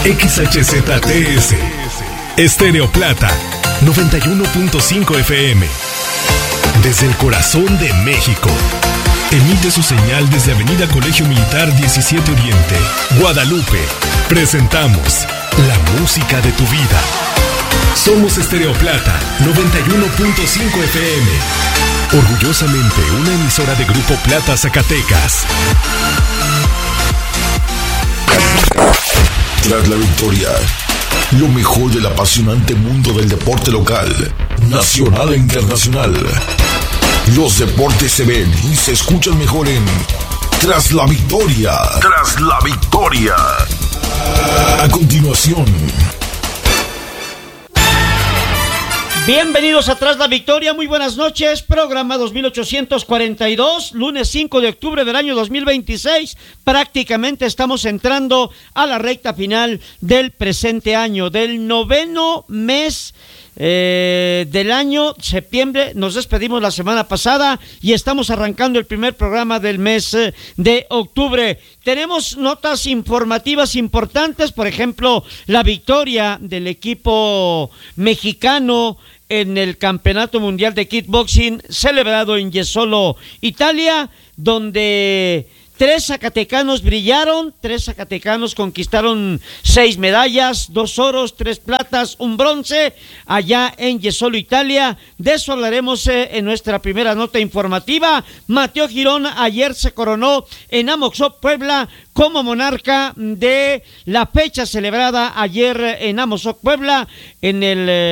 XHZTS, Estéreo Plata, 91.5 FM. Desde el corazón de México. Emite su señal desde Avenida Colegio Militar 17 Oriente, Guadalupe. Presentamos la música de tu vida. Somos Estéreo Plata, 91.5 FM. Orgullosamente una emisora de Grupo Plata Zacatecas. Tras la victoria, lo mejor del apasionante mundo del deporte local, nacional e internacional. Los deportes se ven y se escuchan mejor en Tras la Victoria. Tras la Victoria. A continuación. Bienvenidos a Tras la Victoria, muy buenas noches, programa 2842, lunes 5 de octubre del año 2026, prácticamente estamos entrando a la recta final del presente año, del noveno mes del año, septiembre. Nos despedimos la semana pasada y estamos arrancando el primer programa del mes de octubre. Tenemos notas informativas importantes, por ejemplo, la victoria del equipo mexicano en el Campeonato Mundial de Kickboxing celebrado en Jesolo, Italia, donde 3 zacatecanos brillaron, 3 zacatecanos conquistaron 6 medallas, 2 oros, 3 platas, 1 bronce, allá en Jesolo, Italia. De eso hablaremos en nuestra primera nota informativa. Mateo Girón ayer se coronó en Amozoc, Puebla, como monarca de la fecha celebrada ayer en Amozoc, Puebla, en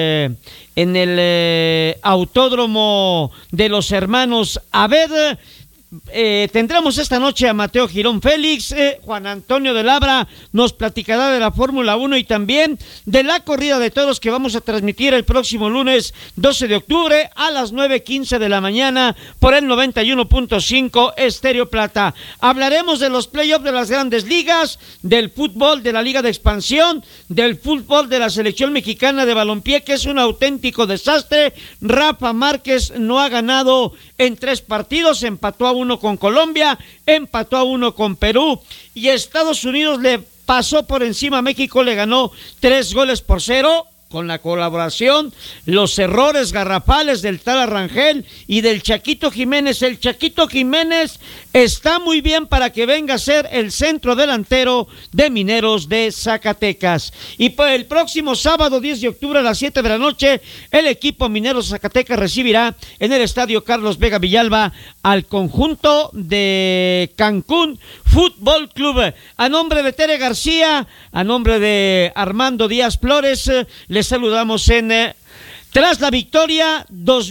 el Autódromo de los Hermanos Abed. Tendremos esta noche a Mateo Girón Félix. Juan Antonio de Labra nos platicará de la Fórmula 1 y también de la corrida de toros que vamos a transmitir el próximo lunes 12 de octubre a las 9:15 de la mañana por el 91.5 Estéreo Plata. Hablaremos de los playoffs de las grandes ligas, del fútbol de la Liga de Expansión, del fútbol de la selección mexicana de balompié, que es un auténtico desastre. Rafa Márquez no ha ganado en 3 partidos, empató a 1 con Colombia, empató a 1 con Perú y Estados Unidos le pasó por encima a México, le ganó 3-0 con la colaboración, los errores garrafales del Tala Rangel y del Chaquito Jiménez. El Chaquito Jiménez está muy bien para que venga a ser el centro delantero de Mineros de Zacatecas. Y pues el próximo sábado 10 de octubre a las 7 de la noche, el equipo Mineros Zacatecas recibirá en el Estadio Carlos Vega Villalba al conjunto de Cancún Fútbol Club. A nombre de Tere García, a nombre de Armando Díaz Flores, les saludamos en Tras la Victoria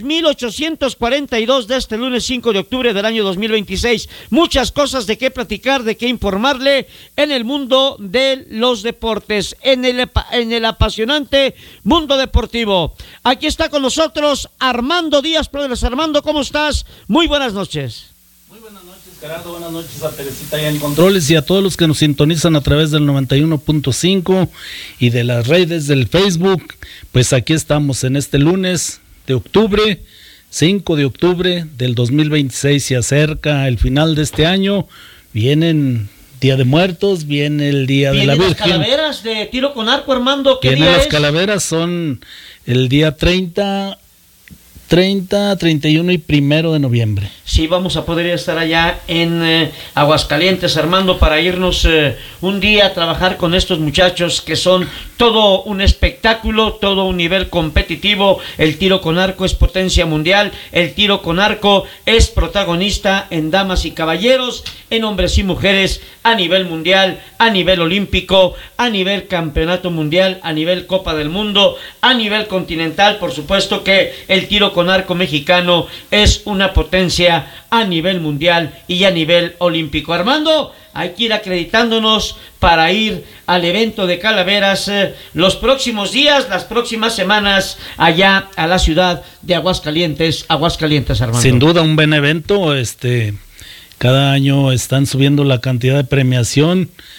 2842 de este lunes 5 de octubre del año 2026. Muchas cosas de qué platicar, de qué informarle en el mundo de los deportes, en el apasionante mundo deportivo. Aquí está con nosotros Armando Díaz Flores. Armando, ¿cómo estás? Muy buenas noches. Muy buenas noches, Gerardo, buenas noches a Teresita allá en controles y a todos los que nos sintonizan a través del 91.5 y de las redes del Facebook. Pues aquí estamos en este lunes de octubre, 5 de octubre del 2026, se acerca el final de este año, vienen Día de Muertos, viene el Día de la Virgen. Vienen las calaveras de tiro con arco, Armando, ¿qué día día es? Las calaveras son el día 30, 31 y 1 de noviembre. Sí, vamos a poder estar allá en Aguascalientes, Armando, para irnos un día a trabajar con estos muchachos que son todo un espectáculo, todo un nivel competitivo. El tiro con arco es potencia mundial, el tiro con arco es protagonista en damas y caballeros, en hombres y mujeres, a nivel mundial, a nivel olímpico, a nivel campeonato mundial, a nivel Copa del Mundo, a nivel continental. Por supuesto que el tiro con arco mexicano es una potencia a nivel mundial y a nivel olímpico. Armando, hay que ir acreditándonos para ir al evento de calaveras los próximos días, las próximas semanas, allá a la ciudad de Aguascalientes, Armando. Sin duda un buen evento, cada año están subiendo la cantidad de premiación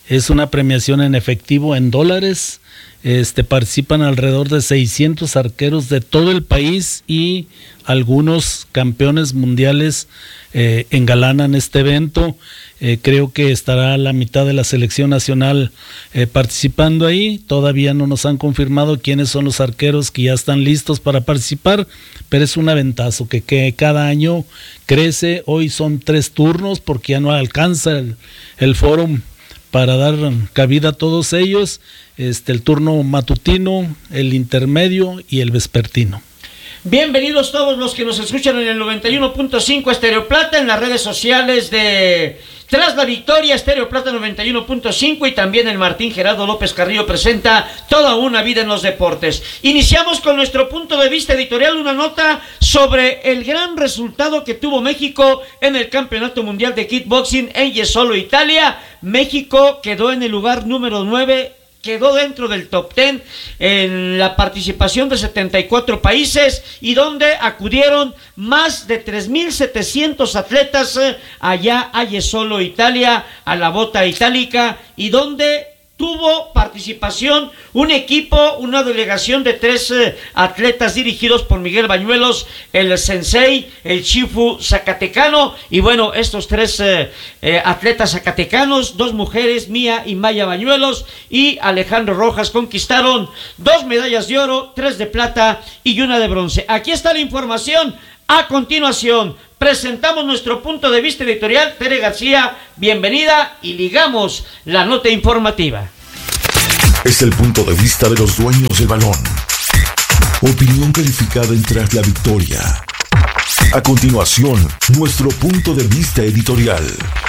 es una premiación en efectivo, en dólares. Participan alrededor de 600 arqueros de todo el país y algunos campeones mundiales engalanan este evento. Creo que estará la mitad de la selección nacional participando ahí. Todavía no nos han confirmado quiénes son los arqueros que ya están listos para participar, pero es un aventazo que cada año crece. Hoy son 3 turnos porque ya no alcanza el foro para dar cabida a todos ellos. El turno matutino, el intermedio y el vespertino. Bienvenidos todos los que nos escuchan en el 91.5 Estéreo Plata, en las redes sociales de Tras la Victoria, Estéreo Plata 91.5, y también el Martín Gerardo López Carrillo presenta Toda una vida en los deportes. Iniciamos con nuestro punto de vista editorial, una nota sobre el gran resultado que tuvo México en el Campeonato Mundial de Kickboxing en Jesolo, Italia. México quedó en el lugar número 9, quedó dentro del top 10 en la participación de 74 países y donde acudieron más de 3,700 atletas allá a Jesolo, Italia, a la bota itálica, y donde tuvo participación un equipo, una delegación de 3 atletas dirigidos por Miguel Bañuelos, el sensei, el Shifu zacatecano. Y bueno, estos 3 atletas zacatecanos, 2 mujeres, Mía y Maya Bañuelos y Alejandro Rojas, conquistaron 2 medallas de oro, 3 de plata y 1 de bronce. Aquí está la información. A continuación, presentamos nuestro punto de vista editorial. Tere García, bienvenida, y ligamos la nota informativa. Es el punto de vista de los dueños del balón. Opinión calificada en Tras la Victoria. A continuación, nuestro punto de vista editorial.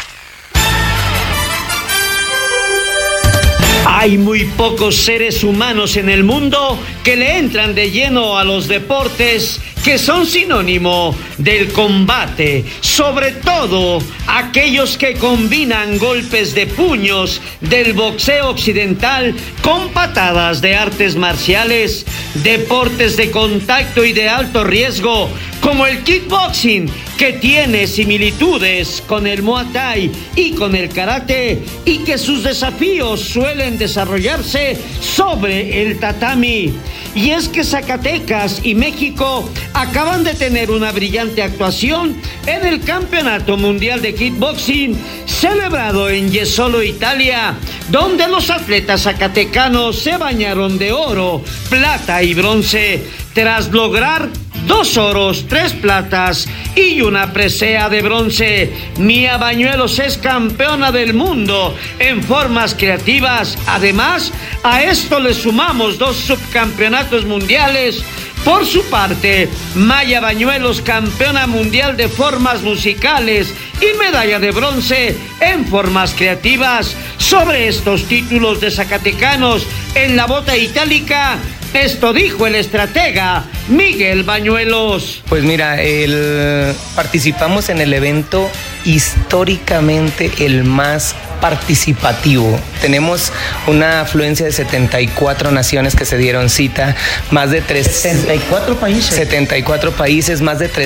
Hay muy pocos seres humanos en el mundo que le entran de lleno a los deportes que son sinónimo del combate, sobre todo aquellos que combinan golpes de puños del boxeo occidental con patadas de artes marciales, deportes de contacto y de alto riesgo, como el kickboxing, que tiene similitudes con el Muay Thai y con el karate, y que sus desafíos suelen desarrollarse sobre el tatami. Y es que Zacatecas y México acaban de tener una brillante actuación en el Campeonato Mundial de Kickboxing celebrado en Jesolo, Italia, donde los atletas zacatecanos se bañaron de oro, plata y bronce, tras lograr 2 oros, 3 platas y 1 presea de bronce. Mía Bañuelos es campeona del mundo en formas creativas. Además, a esto le sumamos 2 subcampeonatos mundiales. Por su parte, Maya Bañuelos, campeona mundial de formas musicales y medalla de bronce en formas creativas. Sobre estos títulos de zacatecanos en la bota itálica, esto dijo el estratega Miguel Bañuelos. Pues mira, participamos en el evento históricamente el más participativo. Tenemos una afluencia de 74 naciones que se dieron cita, más de 74 países. 74 países, más de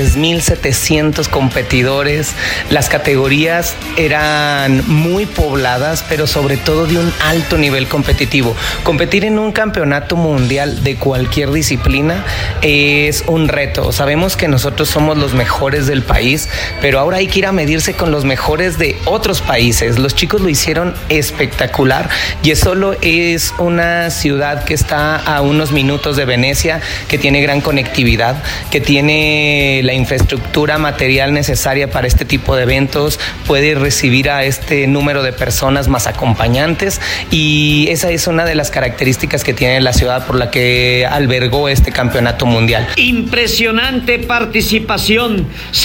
3,700 competidores. Las categorías eran muy pobladas, pero sobre todo de un alto nivel competitivo. Competir en un campeonato mundial de cualquier disciplina es un reto. Sabemos que nosotros somos los mejores del país, pero ahora hay que ir a medirse con los mejores de otros países. Los chicos lo hicieron espectacular. Jesolo es una ciudad que está a unos minutos de Venecia, que tiene gran conectividad, que tiene la infraestructura material necesaria para este tipo de eventos, puede recibir a este número de personas más acompañantes, y esa es una de las características que tiene la ciudad por la que albergó este campeonato mundial. Impresionante participación,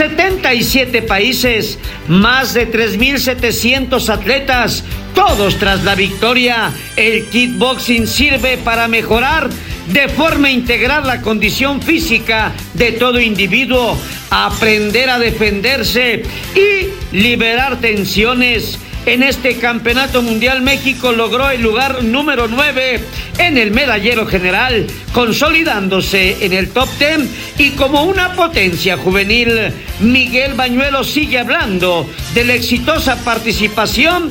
77 países, más de 3,700 atletas, todos tras la victoria. El kickboxing sirve para mejorar de forma integral la condición física de todo individuo, aprender a defenderse y liberar tensiones. En este campeonato mundial, México logró el lugar número 9 en el medallero general, consolidándose en el top 10 y como una potencia juvenil. Miguel Bañuelos sigue hablando de la exitosa participación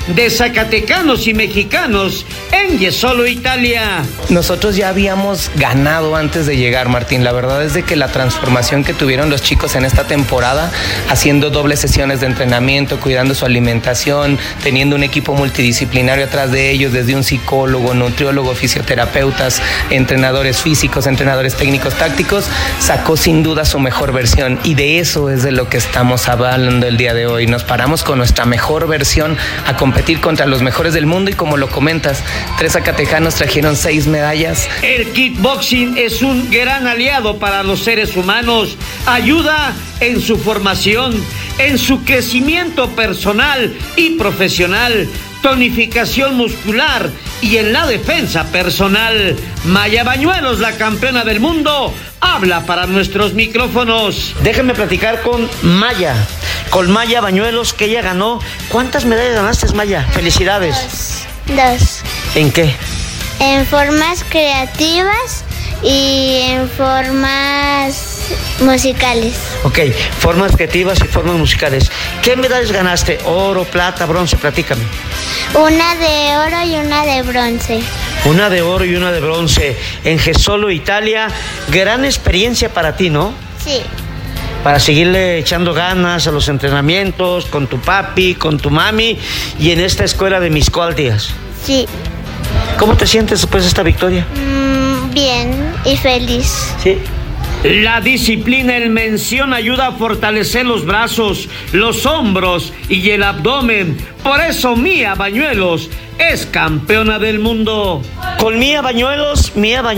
de zacatecanos y mexicanos en Jesolo, Italia. Nosotros ya habíamos ganado antes de llegar, Martín. La verdad es de que la transformación que tuvieron los chicos en esta temporada, haciendo dobles sesiones de entrenamiento, cuidando su alimentación, teniendo un equipo multidisciplinario atrás de ellos, desde un psicólogo, nutriólogo, fisioterapeutas, entrenadores físicos, entrenadores técnicos, tácticos, sacó sin duda su mejor versión, y de eso es de lo que estamos hablando el día de hoy. Nos paramos con nuestra mejor versión a competir contra los mejores del mundo, y como lo comentas, 3 zacatecanos trajeron 6 medallas. El kickboxing es un gran aliado para los seres humanos. Ayuda en su formación, en su crecimiento personal y profesional, tonificación muscular y en la defensa personal. Maya Bañuelos, la campeona del mundo, habla para nuestros micrófonos. Déjenme platicar con Maya Bañuelos, que ella ganó. ¿Cuántas medallas ganaste, Maya? Felicidades. 2. ¿En qué? En formas creativas y en formas musicales. Ok, formas creativas y formas musicales. ¿Qué medallas ganaste? Oro, plata, bronce, platícame. Una de oro y una de bronce. Una de oro y una de bronce en Jesolo, Italia. Gran experiencia para ti, ¿no? Sí. Para seguirle echando ganas a los entrenamientos, con tu papi, con tu mami, y en esta escuela de Miscualtias. Sí. ¿Cómo te sientes después de esta victoria? Bien y feliz. Sí. La disciplina en mención ayuda a fortalecer los brazos, los hombros y el abdomen. Por eso Mía Bañuelos es campeona del mundo. Con Mía Bañuelos